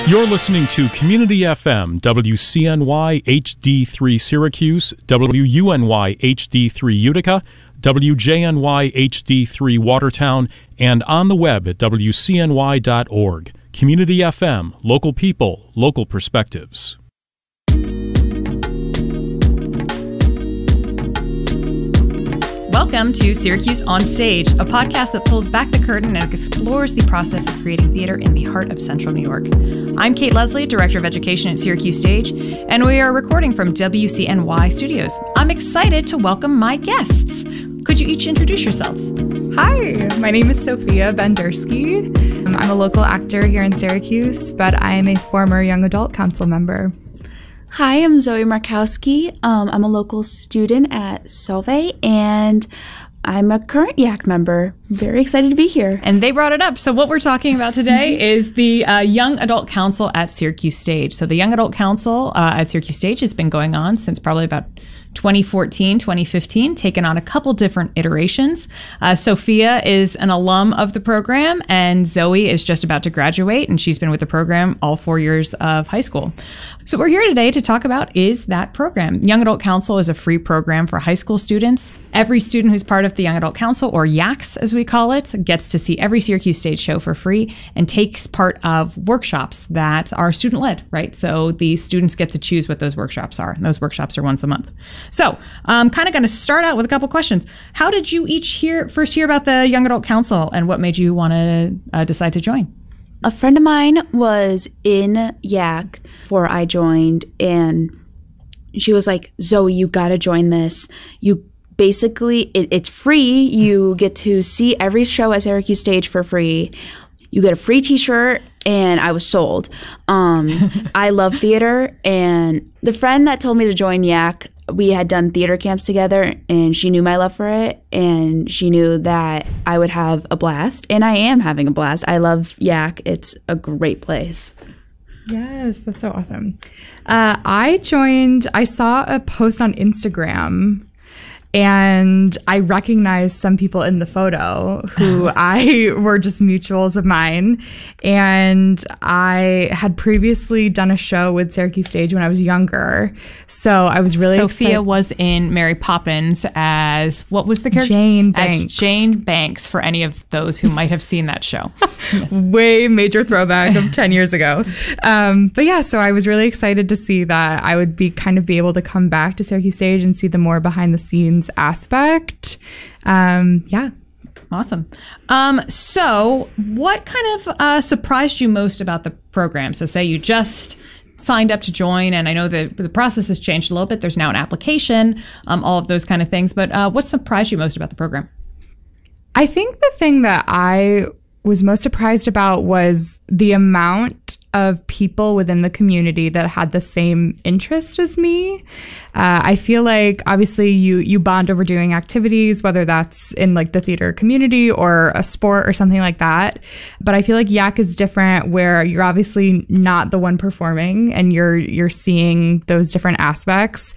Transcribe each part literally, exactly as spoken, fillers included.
You're listening to Community F M, W C N Y H D three Syracuse, W U N Y H D three Utica, W J N Y H D three Watertown, and on the web at W C N Y dot org. Community F M, local people, local perspectives. Welcome to Syracuse On Stage, a podcast that pulls back the curtain and explores the process of creating theater in the heart of Central New York. I'm Kate Leslie, Director of Education at Syracuse Stage, and we are recording from W C N Y Studios. I'm excited to welcome my guests. Could you each introduce yourselves? Hi, my name is Sophia Bendersky. I'm a local actor here in Syracuse, but I am a former young adult council member. Hi, I'm Zoe Markowski. Um, I'm a local student at Solvay, and I'm a current Y A C member. Very excited to be here. And they brought it up. So what we're talking about today is the uh, Young Adult Council at Syracuse Stage. So the Young Adult Council uh, at Syracuse Stage has been going on since probably about twenty fourteen, twenty fifteen, taken on a couple different iterations. Uh, Sophia is an alum of the program, and Zoe is just about to graduate, and she's been with the program all four years of high school. So what we're here today to talk about is that program. Young Adult Council is a free program for high school students. Every student who's part of the Young Adult Council, or Y A Cs as we call it, gets to see every Syracuse Stage show for free and takes part of workshops that are student-led, right? So the students get to choose what those workshops are. And those workshops are once a month. So I'm kind of going to start out with a couple questions. How did you each hear first hear about the Young Adult Council, and what made you want to uh, decide to join? A friend of mine was in Y A C before I joined, and she was like, Zoe, you got to join this. You basically, it, it's free. You get to see every show at Syracuse Stage for free. You get a free t-shirt, and I was sold. Um, I love theater, and the friend that told me to join Y A C, we had done theater camps together, and she knew my love for it, and she knew that I would have a blast, and I am having a blast. I love Y A C. It's a great place. Yes, that's so awesome. Uh, I joined, I saw a post on Instagram, and I recognized some people in the photo who I were just mutuals of mine. And I had previously done a show with Syracuse Stage when I was younger. So I was really Sophia excited. was in Mary Poppins as, what was the character? Jane As Banks. Jane Banks, for any of those who might have seen that show. Yes. Way major throwback of ten years ago. Um, but yeah, so I was really excited to see that I would be kind of be able to come back to Syracuse Stage and see the more behind the scenes aspect. Um, yeah. Awesome. Um, so what kind of uh, surprised you most about the program? So say you just signed up to join, and I know that the process has changed a little bit. There's now an application, um, all of those kind of things. But uh, what surprised you most about the program? I think the thing that I was most surprised about was the amount of people within the community that had the same interest as me. Uh, I feel like obviously you you bond over doing activities, whether that's in like the theater community or a sport or something like that. But I feel like Y A C is different, where you're obviously not the one performing, and you're you're seeing those different aspects.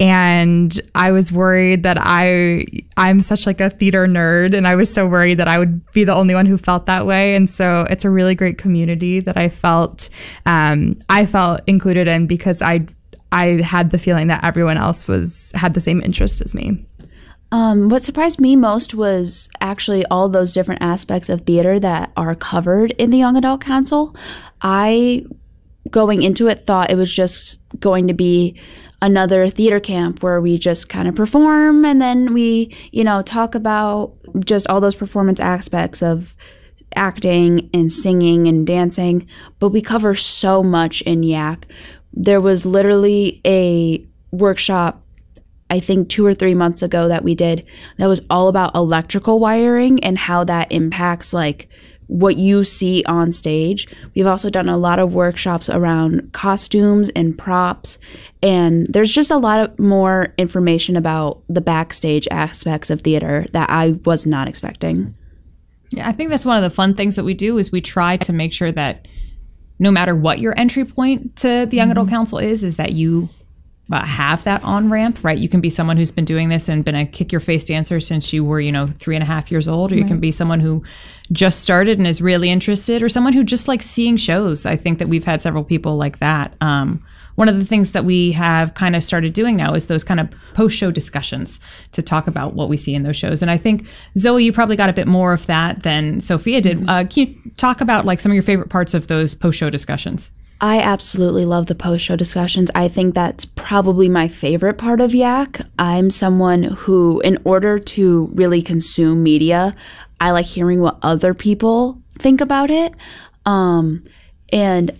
And I was worried that I I'm such like a theater nerd, and I was so worried that I would be the only one who felt that way. And so it's a really great community that I felt um, I felt included in, because I I had the feeling that everyone else was had the same interest as me. Um, what surprised me most was actually all those different aspects of theater that are covered in the Young Adult Council. I, going into it, thought it was just going to be another theater camp where we just kind of perform, and then we, you know, talk about just all those performance aspects of acting and singing and dancing. But we cover so much in Y A C. There was literally a workshop, I think two or three months ago, that we did that was all about electrical wiring and how that impacts like what you see on stage. We've also done a lot of workshops around costumes and props, and there's just a lot of more information about the backstage aspects of theater that I was not expecting. Yeah, I think that's one of the fun things that we do, is we try to make sure that no matter what your entry point to the Young Adult Council is, is that you uh, have that on ramp, right? You can be someone who's been doing this and been a kick your face dancer since you were, you know, three and a half years old, or you Right. can be someone who just started and is really interested, or someone who just likes seeing shows. I think that we've had several people like that. Um, one of the things that we have kind of started doing now is those kind of post-show discussions to talk about what we see in those shows. And I think, Zoe, you probably got a bit more of that than Sophia did. Uh, can you talk about like some of your favorite parts of those post-show discussions? I absolutely love the post-show discussions. I think that's probably my favorite part of Yak. I'm someone who, in order to really consume media, I like hearing what other people think about it. Um, and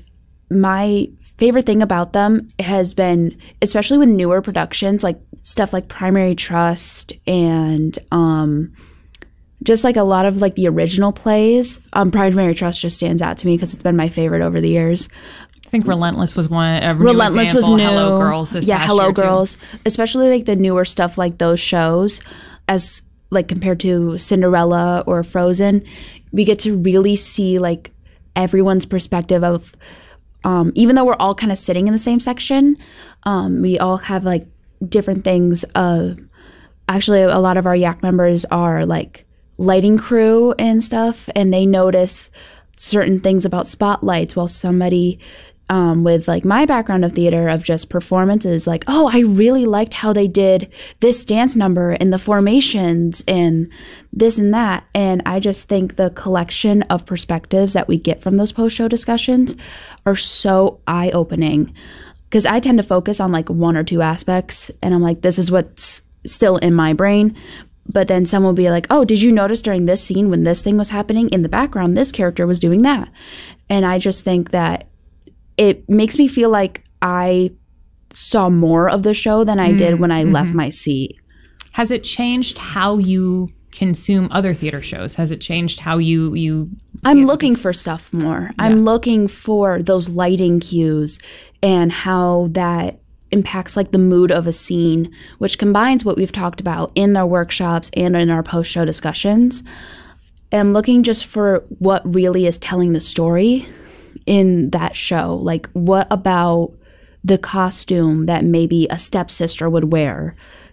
my favorite thing about them has been, especially with newer productions, like stuff like Primary Trust and um, just like a lot of like the original plays. Um, Primary Trust just stands out to me because it's been my favorite over the years. I think Relentless was one. A new Relentless was example. new. Hello Girls. This yeah, past Hello year, too. Girls. Especially like the newer stuff, like those shows, as like compared to Cinderella or Frozen, we get to really see like everyone's perspective of. Um, even though we're all kind of sitting in the same section, um, we all have like different things. Uh, actually, a lot of our Yak members are like lighting crew and stuff, and they notice certain things about spotlights, while somebody um, with like my background of theater of just performances, like, oh, I really liked how they did this dance number and the formations and this and that. And I just think the collection of perspectives that we get from those post-show discussions are so eye-opening, because I tend to focus on like one or two aspects, and I'm like, this is what's still in my brain. But then someone will be like, oh, did you notice during this scene when this thing was happening in the background, this character was doing that? And I just think that it makes me feel like I saw more of the show than I did when I mm-hmm. left my seat. Has it changed how you consume other theater shows? Has it changed how you you? I'm looking for stuff more. Yeah. I'm looking for those lighting cues and how that impacts like the mood of a scene, which combines what we've talked about in our workshops and in our post-show discussions. And I'm looking just for what really is telling the story in that show. Like, what about the costume that maybe a stepsister would wear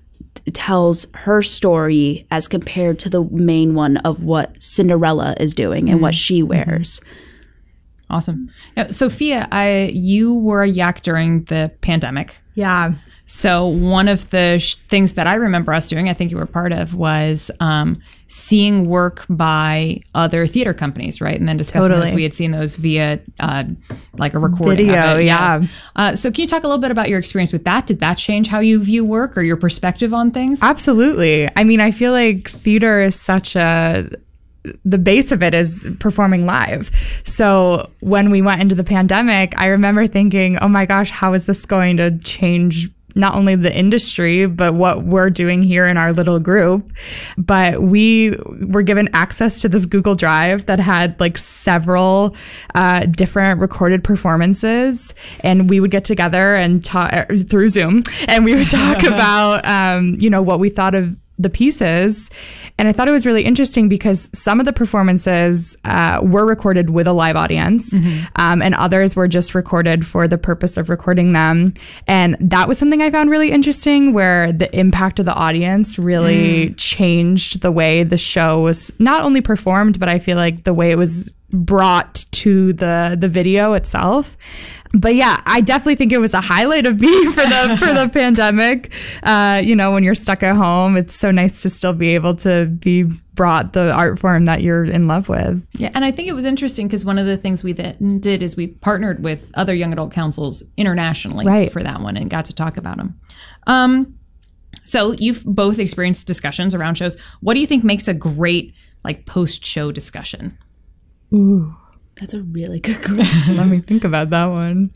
tells her story as compared to the main one of what Cinderella is doing and mm-hmm. what she wears. Awesome. Now, Sophia, I you were a Yak during the pandemic. Yeah. So one of the sh- things that I remember us doing, I think you were part of, was um, seeing work by other theater companies, right? And then discussing Totally. those. We had seen those via uh, like a recording Video, of it. yeah. Yes. Uh, so can you talk a little bit about your experience with that? Did that change how you view work or your perspective on things? Absolutely. I mean, I feel like theater is such a... the base of it is performing live. So when we went into the pandemic, I remember thinking, oh my gosh, how is this going to change not only the industry, but what we're doing here in our little group? But we were given access to this Google Drive that had like several uh, different recorded performances. And we would get together and talk through Zoom, and we would talk about, um, you know, what we thought of the pieces. And I thought it was really interesting because some of the performances uh, were recorded with a live audience, mm-hmm. um, and others were just recorded for the purpose of recording them. And that was something I found really interesting, where the impact of the audience really mm. changed the way the show was not only performed, but I feel like the way it was brought to the the video itself. But yeah, I definitely think it was a highlight of me for the for the pandemic. Uh, you know, when you're stuck at home, it's so nice to still be able to be brought the art form that you're in love with. Yeah, and I think it was interesting because one of the things we th- did is we partnered with other young adult councils internationally right. for that one and got to talk about them. Um, so you've both experienced discussions around shows. What do you think makes a great like post-show discussion? Ooh. That's a really good question. Let me think about that one.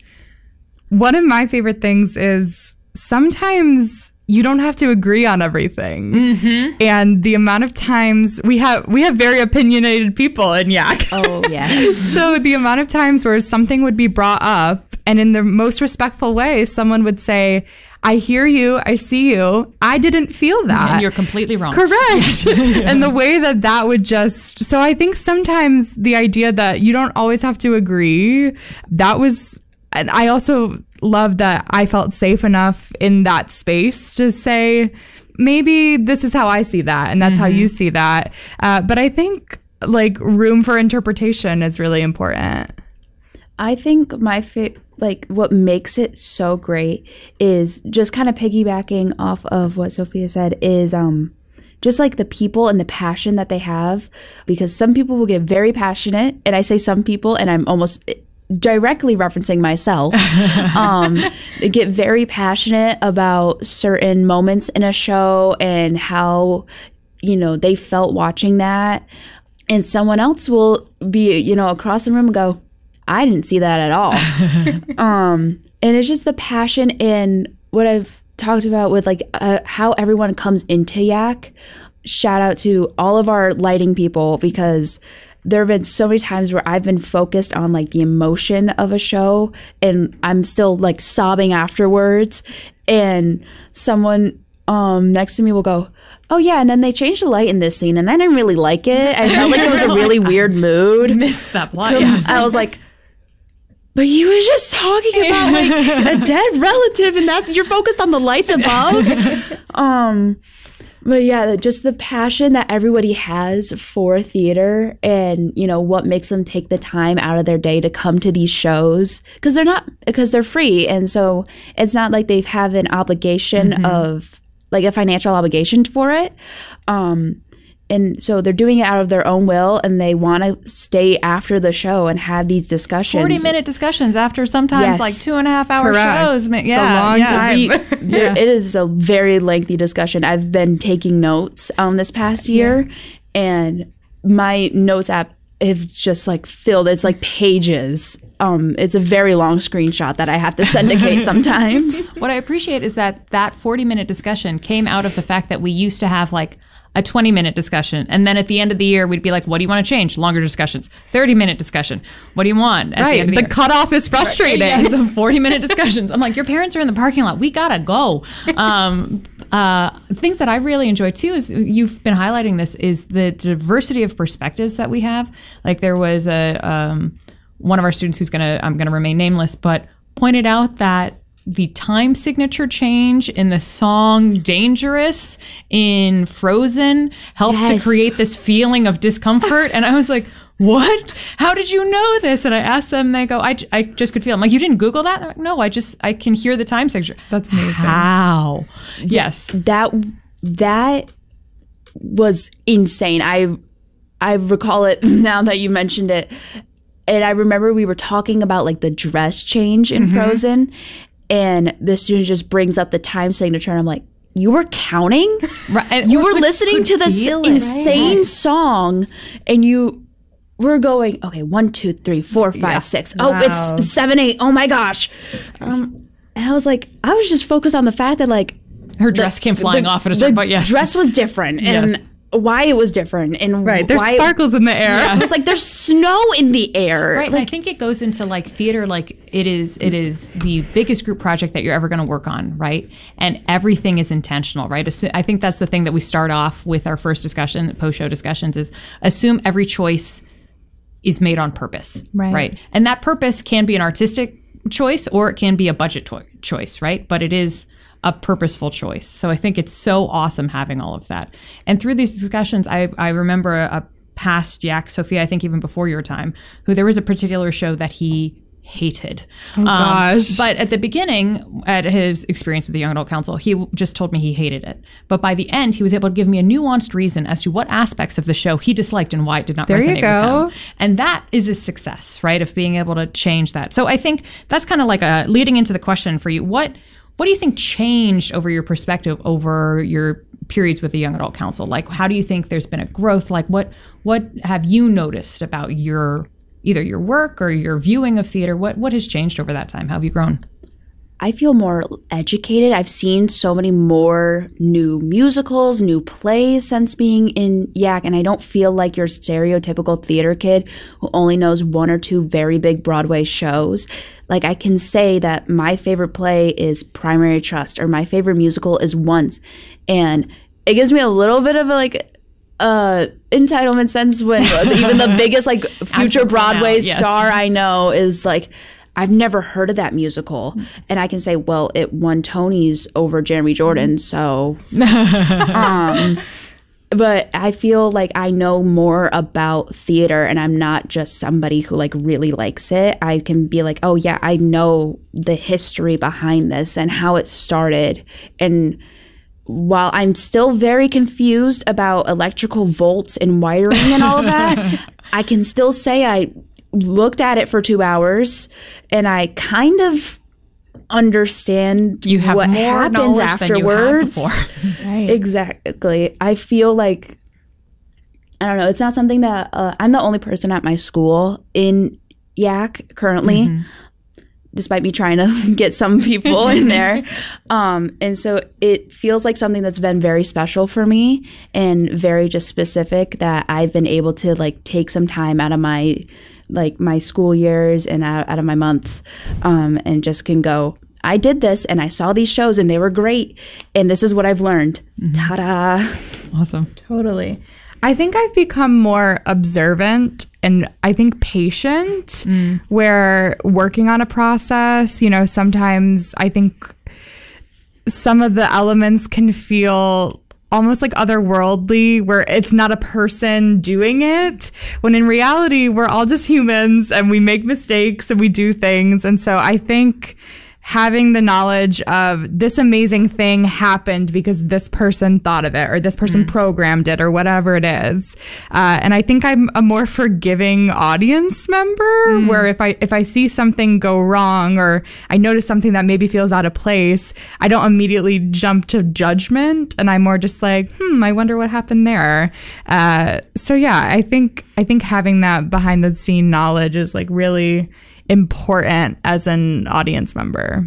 One of my favorite things is sometimes you don't have to agree on everything. Mm-hmm. And the amount of times we have we have very opinionated people in Yak. Oh, yes. So the amount of times where something would be brought up, and in the most respectful way, someone would say, I hear you, I see you, I didn't feel that. And you're completely wrong. Correct. And the way that that would just, so I think sometimes the idea that you don't always have to agree, that was and I also love that I felt safe enough in that space to say, maybe this is how I see that, and that's mm-hmm. how you see that. Uh, but I think like room for interpretation is really important. I think my fa- like what makes it so great is just kind of piggybacking off of what Sophia said is um just like the people and the passion that they have, because some people will get very passionate, and I say some people and I'm almost directly referencing myself, um, get very passionate about certain moments in a show and how, you know, they felt watching that. And someone else will be, you know, across the room and go, I didn't see that at all. um, and it's just the passion in what I've talked about with like uh, how everyone comes into Yak. Shout out to all of our lighting people, because there have been so many times where I've been focused on like the emotion of a show and I'm still like sobbing afterwards, and someone um, next to me will go, oh yeah, and then they changed the light in this scene and I didn't really like it. I felt like it was a really weird mood. Missed that plot. Yes. I was like, but you were just talking about like a dead relative and that's, you're focused on the lights above. um But yeah, just the passion that everybody has for theater, and, you know, what makes them take the time out of their day to come to these shows, because they're not, because they're free. And so it's not like they have an obligation mm-hmm. of like a financial obligation for it. Um, and so they're doing it out of their own will, and they want to stay after the show and have these discussions. forty minute discussions after sometimes yes. like two and a half hour Correct. shows. Yeah, it's a long yeah. time. We, there, yeah. It is a very lengthy discussion. I've been taking notes um, this past year, yeah. and my notes app have just like filled. It's like pages. Um, it's a very long screenshot that I have to send to Kate sometimes. What I appreciate is that that forty minute discussion came out of the fact that we used to have like a twenty minute discussion. And then at the end of the year, we'd be like, what do you want to change? Longer discussions. thirty minute discussion. What do you want? At right. The, end of the, the cutoff is frustrating. Yeah, so forty minute discussions. I'm like, your parents are in the parking lot. We got to go. Um, uh, things that I really enjoy too is, you've been highlighting this, is the diversity of perspectives that we have. Like there was a, um, one of our students who's going to, I'm going to remain nameless, but pointed out that the time signature change in the song Dangerous in Frozen helps yes. to create this feeling of discomfort. And I was like, what? How did you know this? And I asked them, they go, I, I just could feel it. I'm like, you didn't Google that? Like, no, I just, I can hear the time signature. That's amazing. How? Yes. That, that was insane. I, I recall it now that you mentioned it. And I remember we were talking about like the dress change in mm-hmm. Frozen. And the student just brings up the time signature, and I'm like, you were counting? Right. You were listening to this insane right? song, and you were going, okay, one, two, three, four, five, yeah. six. Oh, wow. It's seven, eight. Oh my gosh. Um, and I was like, I was just focused on the fact that like her dress the, came flying the, off at a certain point. Yes, dress was different, and yes. why it was different, and right. There's why sparkles it, in the air. Yeah. It's like there's snow in the air. Right. Like, and I think it goes into like theater, like it is it is the biggest group project that you're ever going to work on, right? And everything is intentional, right? I think that's the thing that we start off with our first discussion, post-show discussions, is assume every choice is made on purpose, right? right? And that purpose can be an artistic choice or it can be a budget to- choice, right? But it is a purposeful choice. So I think it's so awesome having all of that. And through these discussions, I, I remember a, a past Yak, Sophia, I think even before your time, who there was a particular show that he hated. Oh, gosh. Um, but at the beginning, at his experience with the Young Adult Council, he just told me he hated it. But by the end, he was able to give me a nuanced reason as to what aspects of the show he disliked and why it did not there resonate you go. with him. And that is a success, right, of being able to change that. So I think that's kind of like a leading into the question for you. What What do you think changed over your perspective over your periods with the Young Adult Council? Like, how do you think there's been a growth? Like, what what have you noticed about your either your work or your viewing of theater? What what has changed over that time? How have you grown? I feel more educated. I've seen so many more new musicals, new plays since being in Yak, and I don't feel like your stereotypical theater kid who only knows one or two very big Broadway shows. Like, I can say that my favorite play is Primary Trust, or my favorite musical is Once, and it gives me a little bit of a, like, uh, entitlement sense when even the biggest, like, future Broadway yes. star I know is, like, I've never heard of that musical. And I can say, well, it won Tonys over Jeremy Jordan. So, um, but I feel like I know more about theater, and I'm not just somebody who like really likes it. I can be like, oh yeah, I know the history behind this and how it started. And while I'm still very confused about electrical volts and wiring and all of that, I can still say I looked at it for two hours and I kind of understand You have what more happens knowledge afterwards. than you had before. Right. Exactly. I feel like, I don't know, it's not something that, uh, I'm the only person at my school in Y A C currently. Mm-hmm. Despite me trying to get some people in there. Um, and so it feels like something that's been very special for me and very just specific, that I've been able to like take some time out of my like my school years and out, out of my months um, and just can go, I did this and I saw these shows and they were great. And this is what I've learned. Mm-hmm. Ta-da. Awesome. Totally. I think I've become more observant and I think patient, mm. where working on a process, you know, sometimes I think some of the elements can feel almost like otherworldly, where it's not a person doing it, when in reality, we're all just humans and we make mistakes and we do things. And so I think having the knowledge of this amazing thing happened because this person thought of it or this person mm. programmed it or whatever it is. Uh, and I think I'm a more forgiving audience member mm. where if I if I see something go wrong or I notice something that maybe feels out of place, I don't immediately jump to judgment, and I'm more just like, hmm, I wonder what happened there. Uh, so yeah, I think I think having that behind the scene knowledge is like really important as an audience member.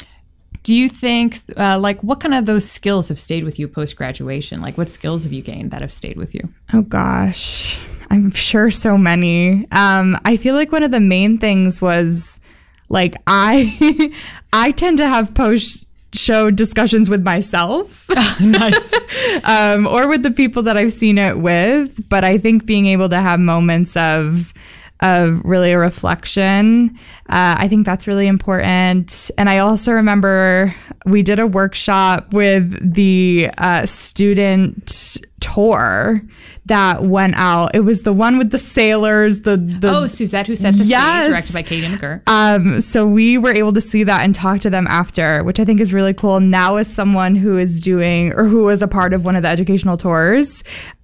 Do you think, uh, like, what kind of those skills have stayed with you post-graduation? Like, what skills have you gained that have stayed with you? Oh, gosh. I'm sure so many. Um, I feel like one of the main things was, like, I, I tend to have post show discussions with myself. Nice. um, or with the people that I've seen it with. But I think being able to have moments of of really a reflection. Uh, I think that's really important. And I also remember we did a workshop with the uh, student tour that went out. It was the one with the sailors. The, the Oh, Suzette Who Set to yes. Sea, directed by Katie McGurr. Um, so we were able to see that and talk to them after, which I think is really cool. Now as someone who is doing, or who was a part of one of the educational tours,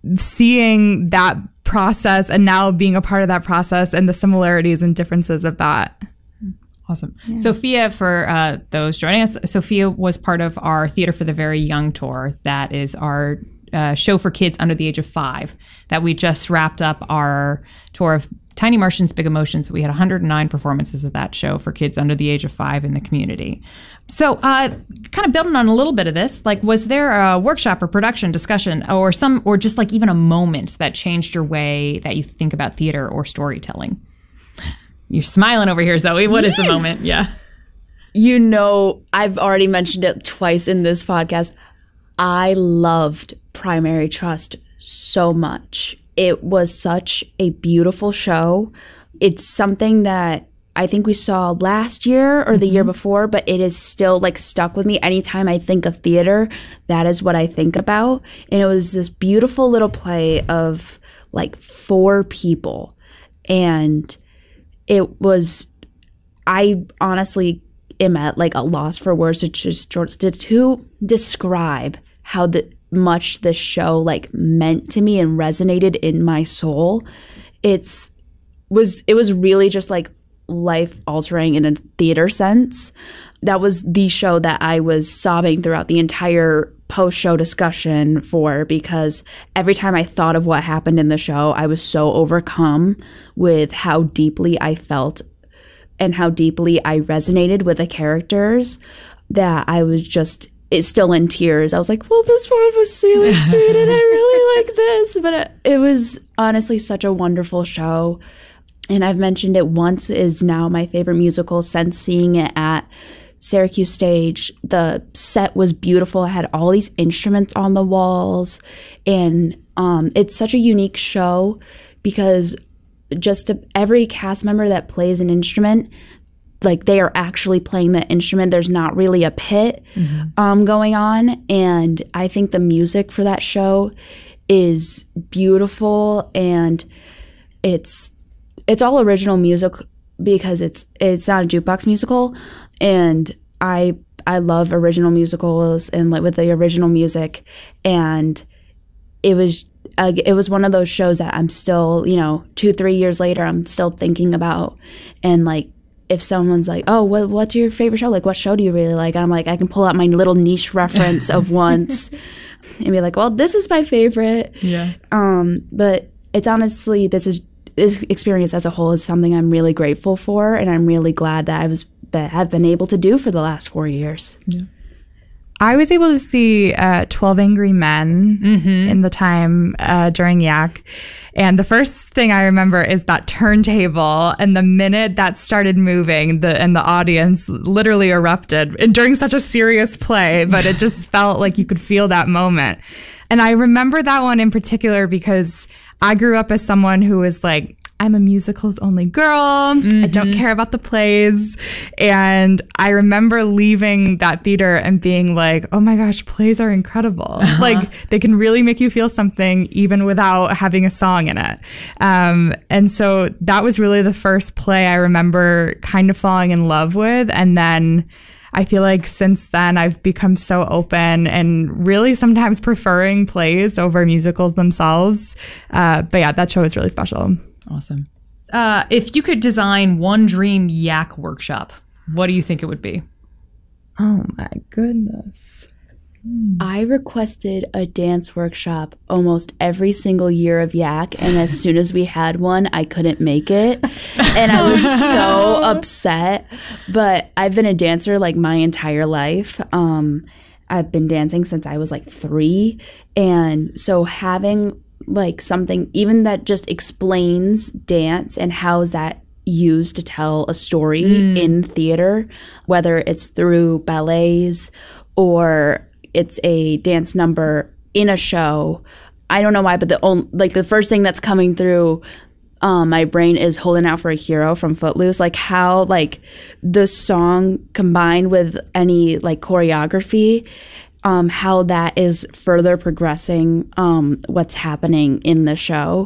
seeing that process and now being a part of that process and the similarities and differences of that. Awesome. Yeah. Sophia, for uh, those joining us, Sophia was part of our Theater for the Very Young tour. That is our uh, show for kids under the age of five that we just wrapped up our tour of Tiny Martians, Big Emotions. We had one hundred nine performances of that show for kids under the age of five in the community. So uh, kind of building on a little bit of this, like, was there a workshop or production discussion or some, or just like even a moment that changed your way that you think about theater or storytelling? You're smiling over here, Zoe. What is the moment? Yeah. You know, I've already mentioned it twice in this podcast. I loved Primary Trust so much. It was such a beautiful show. It's something that I think we saw last year or the mm-hmm. year before, but it is still like stuck with me. Anytime I think of theater, that is what I think about. And it was this beautiful little play of like four people. And it was, I honestly am at like a loss for words to just to, to describe how the, much this show like meant to me and resonated in my soul. It's was it was really just like life altering in a theater sense. That was the show that I was sobbing throughout the entire post-show discussion for, because every time I thought of what happened in the show, I was so overcome with how deeply I felt and how deeply I resonated with the characters that I was just it's still in tears. I was like, well, this part was really sweet and I really like this. But it, it was honestly such a wonderful show. And I've mentioned it once, is now my favorite musical since seeing it at Syracuse Stage. The set was beautiful. It had all these instruments on the walls. And um, it's such a unique show because just to, every cast member that plays an instrument, like they are actually playing the instrument. There's not really a pit mm-hmm. um, going on. And I think the music for that show is beautiful, and it's it's all original music because it's it's not a jukebox musical. And I I love original musicals and like with the original music. And it was uh, it was one of those shows that I'm still, you know, two, three years later, I'm still thinking about. And like, if someone's like, oh, what, what's your favorite show? Like, what show do you really like? I'm like, I can pull out my little niche reference of once and be like, well, this is my favorite. Yeah. Um, but it's honestly, this is this experience as a whole is something I'm really grateful for, and I'm really glad that I was that have been able to do for the last four years. Yeah. I was able to see uh, twelve Angry Men mm-hmm. in the time uh, during Y A C. And the first thing I remember is that turntable. And the minute that started moving, the and the audience literally erupted and during such a serious play. But it just felt like you could feel that moment. And I remember that one in particular because I grew up as someone who was like, I'm a musicals only girl. Mm-hmm. I don't care about the plays. And I remember leaving that theater and being like, oh my gosh, plays are incredible. Uh-huh. Like they can really make you feel something even without having a song in it. Um, and so that was really the first play I remember kind of falling in love with. And then I feel like since then I've become so open and really sometimes preferring plays over musicals themselves. Uh, but yeah, that show is really special. Awesome. Uh, if you could design one dream Y A C workshop, what do you think it would be? Oh my goodness. Hmm. I requested a dance workshop almost every single year of Y A C, and as soon as we had one, I couldn't make it. And I was so upset. But I've been a dancer like my entire life. Um, I've been dancing since I was like three. And so having like something even that just explains dance and how is that used to tell a story mm. in theater, whether it's through ballets or it's a dance number in a show. I don't know why, but the only, like the first thing that's coming through um, my brain is Holding Out for a Hero from Footloose. Like how like the song combined with any like choreography, Um, how that is further progressing um, what's happening in the show.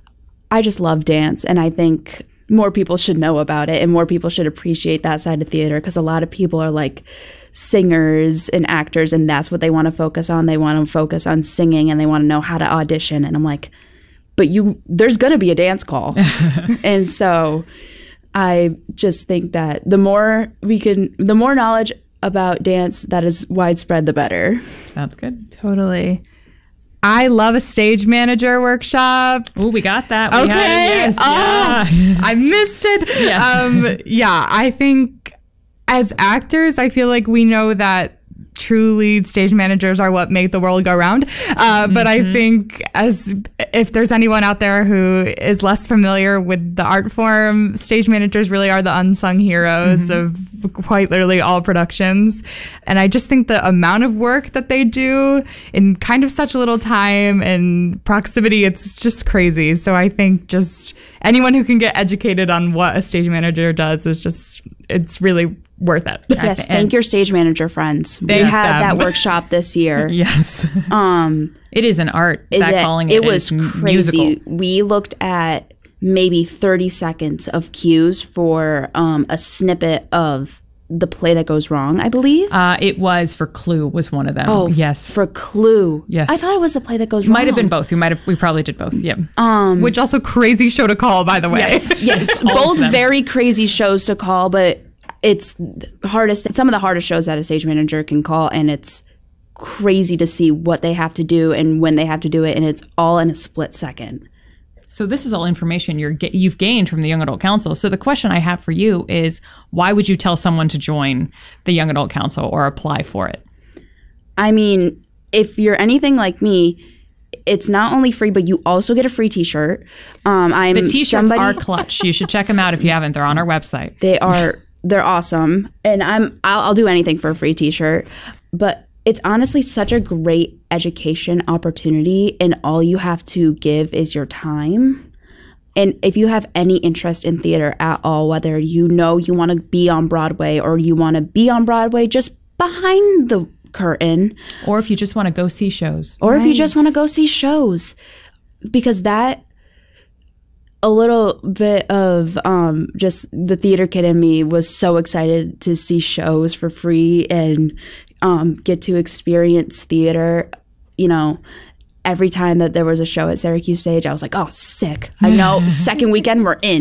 I just love dance, and I think more people should know about it and more people should appreciate that side of theater, because a lot of people are like singers and actors, and that's what they want to focus on. They want to focus on singing, and they want to know how to audition. And I'm like, but you, there's going to be a dance call. And so I just think that the more we can, the more knowledge about dance that is widespread, the better. Sounds good. Totally. I love a stage manager workshop. Oh, we got that. We okay. Had it, yes. Oh, yeah. I missed it. Yes. Um, yeah, I think as actors, I feel like we know that truly stage managers are what make the world go round. Uh, mm-hmm. But I think as if there's anyone out there who is less familiar with the art form, stage managers really are the unsung heroes mm-hmm. of quite literally all productions. And I just think the amount of work that they do in kind of such little time and proximity, it's just crazy. So I think just anyone who can get educated on what a stage manager does is just, it's really worth it. Yes, thank and your stage manager friends. We had them. That workshop this year. Yes. Um, it is an art. That it, calling it, it was crazy. Musical. We looked at maybe thirty seconds of cues for um, a snippet of the play that goes wrong, I believe. Uh, it was for Clue was one of them. Oh, yes. For Clue. Yes. I thought it was the play that goes wrong. Might have been both. We might have. We probably did both. Yeah. Um, Which also crazy show to call, by the way. Yes. Yes. Both very crazy shows to call, but it's the hardest, some of the hardest shows that a stage manager can call, and it's crazy to see what they have to do and when they have to do it, and it's all in a split second. So this is all information you're you've gained from the Young Adult Council. So the question I have for you is, why would you tell someone to join the Young Adult Council or apply for it? I mean, if you're anything like me, it's not only free, but you also get a free T-shirt. Um, I'm the T-shirts somebody, are clutch. You should check them out if you haven't. They're on our website. They are. They're awesome, and I'm I'll, I'll do anything for a free T-shirt. But it's honestly such a great education opportunity, and all you have to give is your time. And if you have any interest in theater at all, whether you know you want to be on Broadway or you want to be on Broadway just behind the curtain, or if you just want to go see shows, or right. if you just want to go see shows, because that a little bit of um, just the theater kid in me was so excited to see shows for free and um, get to experience theater, you know. Every time that there was a show at Syracuse Stage, I was like, oh, sick. I know, second weekend we're in.